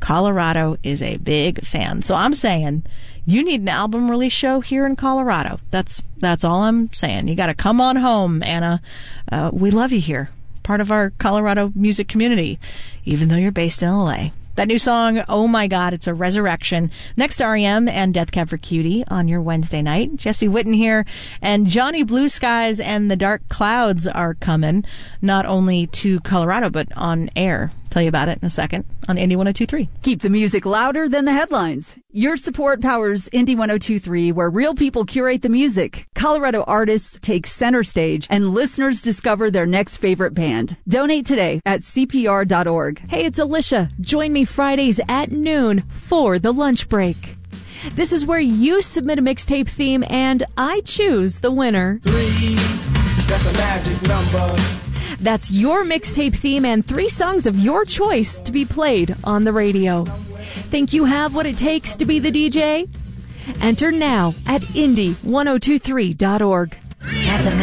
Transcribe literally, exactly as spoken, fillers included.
Colorado is a big fan. So I'm saying you need an album release show here in Colorado. That's that's all I'm saying. You got to come on home, Anna. Uh, we love you here. Part of our Colorado music community, even though you're based in L A. That new song, Oh My God, it's a resurrection. Next to R E M and Death Cab for Cutie on your Wednesday night. Jesse Witten here, and Johnny Blue Skies and the Dark Clouds are coming, not only to Colorado, but on air. Tell you about it in a second on Indie one oh two three. Keep the music louder than the headlines. Your support powers Indie one oh two three, where real people curate the music. Colorado artists take center stage, and listeners discover their next favorite band. Donate today at C P R dot org. Hey, it's Alicia. Join me Fridays at noon for the lunch break. This is where you submit a mixtape theme, and I choose the winner. Three, that's a magic number. That's your mixtape theme and three songs of your choice to be played on the radio. Think you have what it takes to be the D J? Enter now at Indie one oh two three dot org. That's a